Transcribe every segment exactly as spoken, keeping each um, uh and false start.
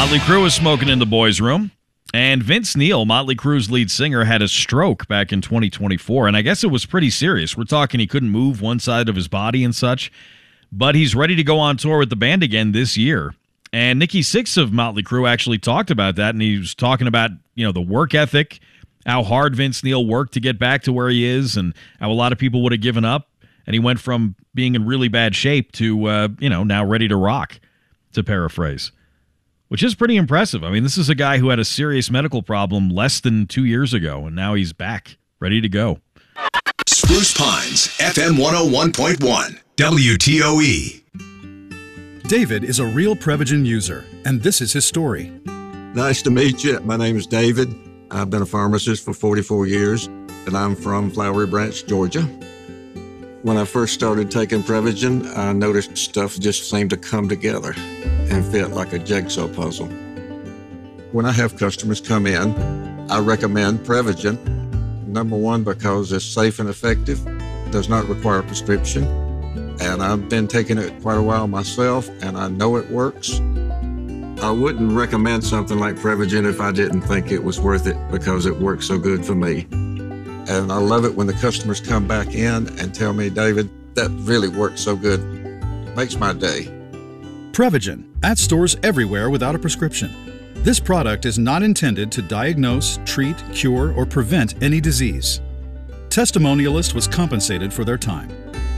Motley Crue was smoking in the boys' room, and Vince Neil, Motley Crue's lead singer, had a stroke back in twenty twenty-four, and I guess it was pretty serious. We're talking he couldn't move one side of his body and such, but he's ready to go on tour with the band again this year. And Nikki Sixx of Motley Crue actually talked about that, and he was talking about, you know, the work ethic, how hard Vince Neil worked to get back to where he is, and how a lot of people would have given up, and he went from being in really bad shape to, uh, you know, now ready to rock, to paraphrase. Which is pretty impressive. I mean, this is a guy who had a serious medical problem less than two years ago, and now he's back, ready to go. Spruce Pines, F M one oh one point one, W T O E. David is a real Prevagen user, and this is his story. Nice to meet you. My name is David. I've been a pharmacist for forty-four years, and I'm from Flowery Branch, Georgia. When I first started taking Prevagen, I noticed stuff just seemed to come together and fit like a jigsaw puzzle. When I have customers come in, I recommend Prevagen. Number one, because it's safe and effective, does not require a prescription, and I've been taking it quite a while myself, and I know it works. I wouldn't recommend something like Prevagen if I didn't think it was worth it because it works so good for me. And I love it when the customers come back in and tell me, David, that really works so good. Makes my day. Prevagen, at stores everywhere without a prescription. This product is not intended to diagnose, treat, cure, or prevent any disease. Testimonialist was compensated for their time.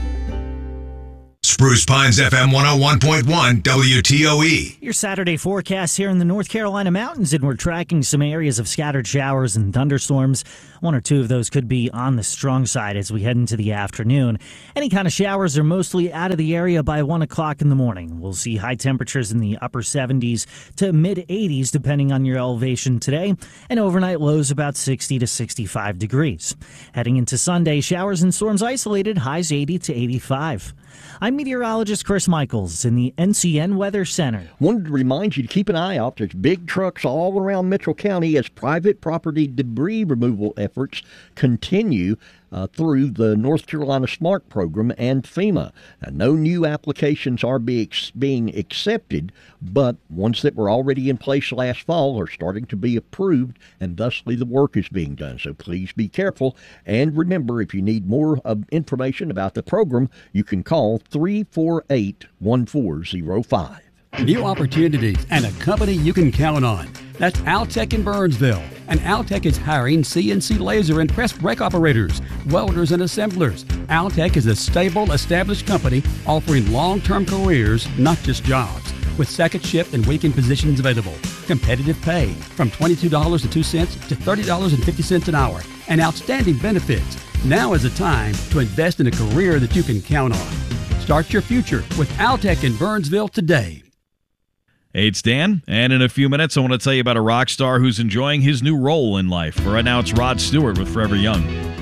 Spruce Pines, F M one oh one point one, W T O E. Your Saturday forecast here in the North Carolina mountains, and we're tracking some areas of scattered showers and thunderstorms. One or two of those could be on the strong side as we head into the afternoon. Any kind of showers are mostly out of the area by one o'clock in the morning. We'll see high temperatures in the upper seventies to mid eighties depending on your elevation today, and overnight lows about sixty to sixty-five degrees. Heading into Sunday, showers and storms isolated, highs eighty to eighty-five. I'm meteorologist Chris Michaels in the N C N Weather Center. Wanted to remind you to keep an eye out. There's big trucks all around Mitchell County as private property debris removal efforts continue uh, through the North Carolina SMART program and FEMA. Now, no new applications are be ex- being accepted, but ones that were already in place last fall are starting to be approved, and thusly the work is being done. So please be careful. And remember, if you need more uh, information about the program, you can call three four eight, one four zero five. New opportunities and a company you can count on. That's Altec in Burnsville. And Altec is hiring C N C laser and press brake operators, welders, and assemblers. Altec is a stable, established company offering long-term careers, not just jobs, with second shift and weekend positions available. Competitive pay from twenty-two dollars and two cents to thirty dollars and fifty cents an hour, and outstanding benefits. Now is the time to invest in a career that you can count on. Start your future with Altec in Burnsville today. Hey, it's Dan, and in a few minutes I want to tell you about a rock star who's enjoying his new role in life. For right now, it's Rod Stewart with Forever Young.